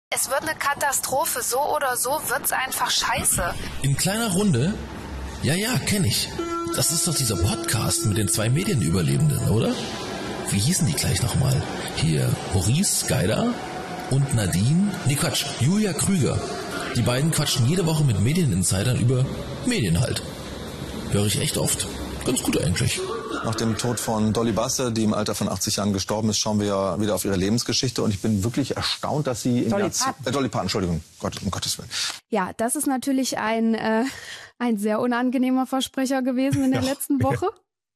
Es wird eine Katastrophe, so oder so wird's einfach scheiße. In kleiner Runde? Ja, kenn ich. Das ist doch dieser Podcast mit den 2 Medienüberlebenden, oder? Wie hießen die gleich nochmal? Hier, Maurice Geider und Nadine, Julia Krüger. Die beiden quatschen jede Woche mit Medieninsidern über Medien halt. Höre ich echt oft. Ganz gut eigentlich. Nach dem Tod von Dolly Buster, die im Alter von 80 Jahren gestorben ist, schauen wir ja wieder auf ihre Lebensgeschichte. Und ich bin wirklich erstaunt, dass sie... Dolly Parton, Entschuldigung. Um Gottes Willen. Ja, das ist natürlich ein sehr unangenehmer Versprecher gewesen in der letzten Woche.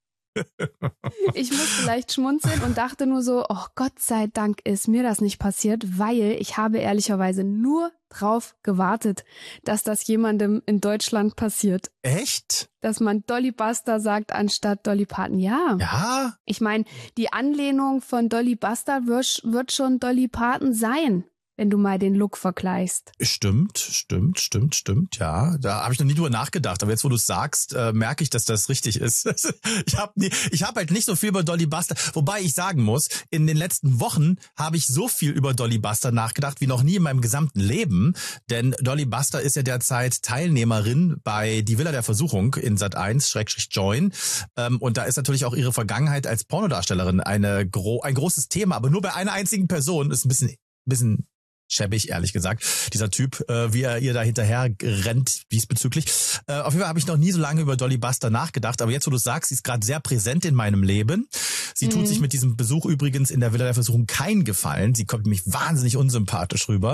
Ich musste leicht schmunzeln und dachte nur so, oh Gott sei Dank ist mir das nicht passiert, weil ich habe ehrlicherweise nur drauf gewartet, dass das jemandem in Deutschland passiert. Echt? Dass man Dolly Buster sagt anstatt Dolly Parton. Ja. Ja? Ich meine, die Anlehnung von Dolly Buster wird schon Dolly Parton sein, wenn du mal den Look vergleichst. Stimmt, ja. Da habe ich noch nie drüber nachgedacht. Aber jetzt, wo du es sagst, merke ich, dass das richtig ist. Ich hab halt nicht so viel über Dolly Buster. Wobei ich sagen muss, in den letzten Wochen habe ich so viel über Dolly Buster nachgedacht wie noch nie in meinem gesamten Leben. Denn Dolly Buster ist ja derzeit Teilnehmerin bei Die Villa der Versuchung in Sat.1/Join. Und da ist natürlich auch ihre Vergangenheit als Pornodarstellerin ein großes Thema. Aber nur bei einer einzigen Person. Ist ein bisschen schäbig, ehrlich gesagt. Dieser Typ, wie er ihr da hinterher rennt diesbezüglich. Auf jeden Fall habe ich noch nie so lange über Dolly Buster nachgedacht. Aber jetzt, wo du sagst, sie ist gerade sehr präsent in meinem Leben. Sie tut sich mit diesem Besuch übrigens in der Villa der Versuchung keinen Gefallen. Sie kommt nämlich wahnsinnig unsympathisch rüber.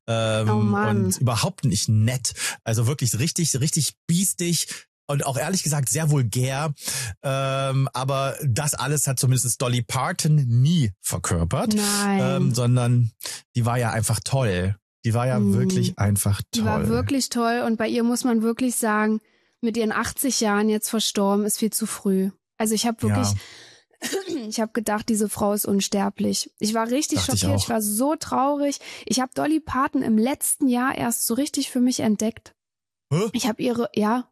Und überhaupt nicht nett. Also wirklich richtig biestig. Und auch ehrlich gesagt sehr vulgär, aber das alles hat zumindest Dolly Parton nie verkörpert. Nein. Sondern die war ja einfach toll. Die war ja wirklich einfach toll. Die war wirklich toll und bei ihr muss man wirklich sagen, mit ihren 80 Jahren jetzt verstorben, ist viel zu früh. Also ich habe wirklich... Ja. Ich habe gedacht, diese Frau ist unsterblich. Ich war richtig schockiert, ich war so traurig. Ich habe Dolly Parton im letzten Jahr erst so richtig für mich entdeckt. Ich habe ihre... Ja.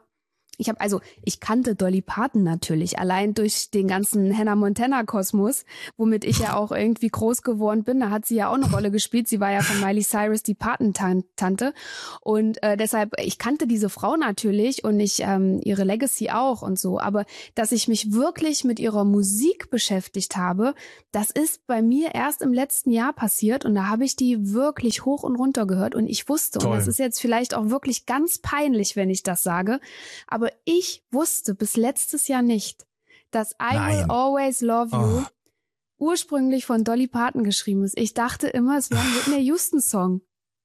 Ich kannte Dolly Parton natürlich, allein durch den ganzen Hannah Montana-Kosmos, womit ich ja auch irgendwie groß geworden bin. Da hat sie ja auch eine Rolle gespielt. Sie war ja von Miley Cyrus die Patentante. Und deshalb, ich kannte diese Frau natürlich und ihre Legacy auch und so. Aber dass ich mich wirklich mit ihrer Musik beschäftigt habe, das ist bei mir erst im letzten Jahr passiert. Und da habe ich die wirklich hoch und runter gehört. Und ich wusste, und das ist jetzt vielleicht auch wirklich ganz peinlich, wenn ich das sage, aber ich wusste bis letztes Jahr nicht, dass I Will Always Love You ursprünglich von Dolly Parton geschrieben ist. Ich dachte immer, es wäre ein Whitney Houston-Song.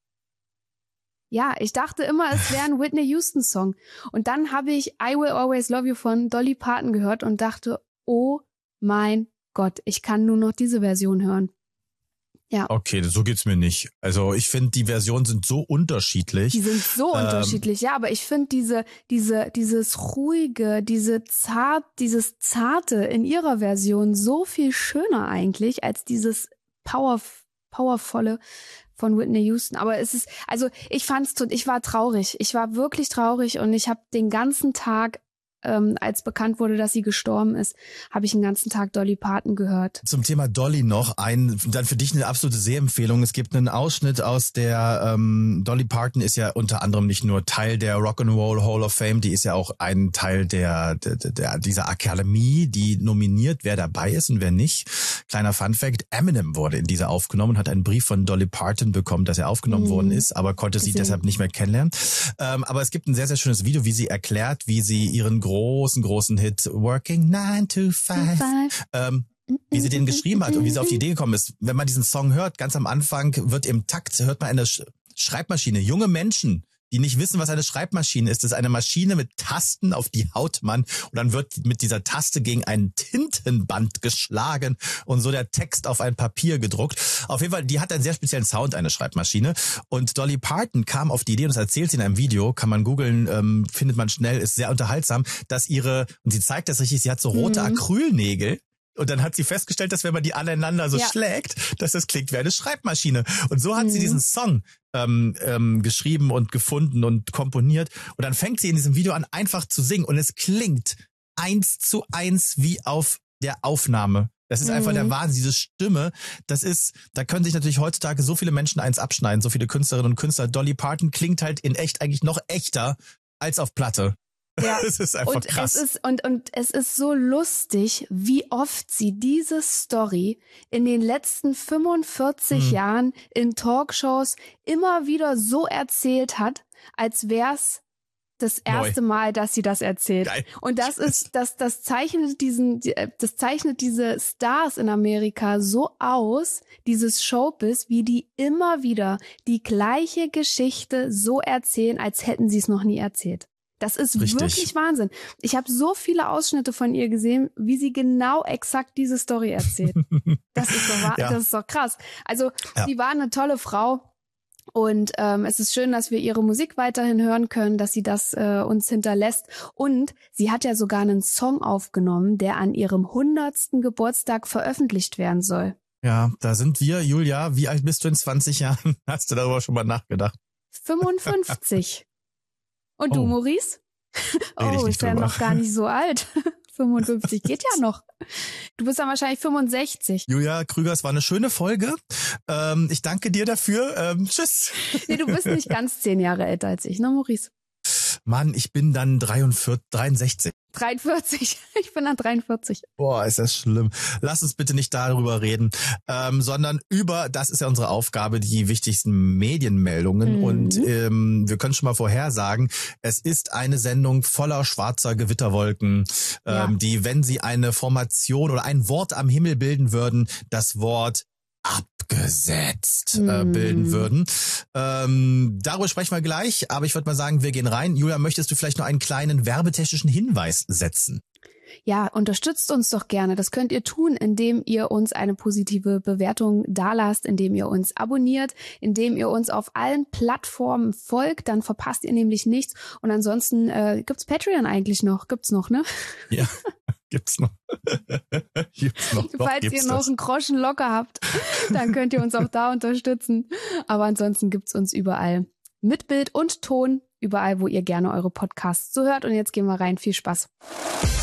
Ja, ich dachte immer, es wäre ein Whitney Houston-Song. Und dann habe ich I Will Always Love You von Dolly Parton gehört und dachte, oh mein Gott, ich kann nur noch diese Version hören. Ja. Okay, so geht's mir nicht. Also ich finde, die Versionen sind so unterschiedlich. Die sind so unterschiedlich, ja, aber ich finde dieses ruhige, dieses zarte in ihrer Version so viel schöner eigentlich als dieses powervolle von Whitney Houston. Aber es ist, also ich war traurig. Ich war wirklich traurig und ich habe den ganzen Tag, als bekannt wurde, dass sie gestorben ist, habe ich den ganzen Tag Dolly Parton gehört. Zum Thema Dolly noch dann für dich eine absolute Sehempfehlung. Es gibt einen Ausschnitt aus der Dolly Parton ist ja unter anderem nicht nur Teil der Rock'n'Roll Hall of Fame, die ist ja auch ein Teil dieser Akademie, die nominiert, wer dabei ist und wer nicht. Kleiner Funfact, Eminem wurde in dieser aufgenommen und hat einen Brief von Dolly Parton bekommen, dass er aufgenommen worden ist, aber konnte sie deshalb nicht mehr kennenlernen. Aber es gibt ein sehr, sehr schönes Video, wie sie erklärt, wie sie ihren großen Hit Working 9 to 5, wie sie den geschrieben hat und wie sie auf die Idee gekommen ist. Wenn man diesen Song hört, ganz am Anfang hört man eine Schreibmaschine. Junge Menschen, die nicht wissen, was eine Schreibmaschine ist. Das ist eine Maschine mit Tasten, auf die haut man und dann wird mit dieser Taste gegen ein Tintenband geschlagen und so der Text auf ein Papier gedruckt. Auf jeden Fall, die hat einen sehr speziellen Sound, eine Schreibmaschine. Und Dolly Parton kam auf die Idee, und das erzählt sie in einem Video, kann man googeln, findet man schnell, ist sehr unterhaltsam, dass und sie zeigt das richtig, sie hat so rote Acrylnägel. Und dann hat sie festgestellt, dass wenn man die aneinander so schlägt, dass das klingt wie eine Schreibmaschine. Und so hat sie diesen Song geschrieben und gefunden und komponiert. Und dann fängt sie in diesem Video an, einfach zu singen. Und es klingt 1:1 wie auf der Aufnahme. Das ist einfach der Wahnsinn, diese Stimme. Da können sich natürlich heutzutage so viele Menschen eins abschneiden, so viele Künstlerinnen und Künstler. Dolly Parton klingt halt in echt eigentlich noch echter als auf Platte. Ja. Das ist einfach und krass. Es ist so lustig, wie oft sie diese Story in den letzten 45 Jahren in Talkshows immer wieder so erzählt hat, als wär's das erste Mal, dass sie das erzählt. Geil. Und das zeichnet diese Stars in Amerika so aus, dieses Showbiz, wie die immer wieder die gleiche Geschichte so erzählen, als hätten sie es noch nie erzählt. Das ist wirklich Wahnsinn. Ich habe so viele Ausschnitte von ihr gesehen, wie sie genau exakt diese Story erzählt. Das ist doch krass. Also sie war eine tolle Frau und es ist schön, dass wir ihre Musik weiterhin hören können, dass sie das uns hinterlässt. Und sie hat ja sogar einen Song aufgenommen, der an ihrem 100. Geburtstag veröffentlicht werden soll. Ja, da sind wir. Julia, wie alt bist du in 20 Jahren? Hast du darüber schon mal nachgedacht? 55. Und du, Maurice? Ist ja noch gar nicht so alt. 55 geht ja noch. Du bist dann wahrscheinlich 65. Julia Krüger, es war eine schöne Folge. Ich danke dir dafür. Tschüss. Nee, du bist nicht ganz 10 Jahre älter als ich, ne, Maurice? Mann, ich bin dann 63. 43. Ich bin dann 43. Boah, ist das schlimm. Lass uns bitte nicht darüber reden, sondern das ist ja unsere Aufgabe, die wichtigsten Medienmeldungen. Und wir können schon mal vorhersagen, es ist eine Sendung voller schwarzer Gewitterwolken, die, wenn sie eine Formation oder ein Wort am Himmel bilden würden, das Wort abgesetzt bilden würden. Darüber sprechen wir gleich, aber ich würde mal sagen, wir gehen rein. Julia, möchtest du vielleicht noch einen kleinen werbetechnischen Hinweis setzen? Ja, unterstützt uns doch gerne. Das könnt ihr tun, indem ihr uns eine positive Bewertung dalasst, indem ihr uns abonniert, indem ihr uns auf allen Plattformen folgt. Dann verpasst ihr nämlich nichts. Und ansonsten gibt's Patreon eigentlich noch. Gibt's noch, ne? Ja. Gibt's noch. Falls ihr noch einen Groschen locker habt, dann könnt ihr uns auch da unterstützen. Aber ansonsten gibt's uns überall. Mit Bild und Ton, überall, wo ihr gerne eure Podcasts so hört. Und jetzt gehen wir rein. Viel Spaß.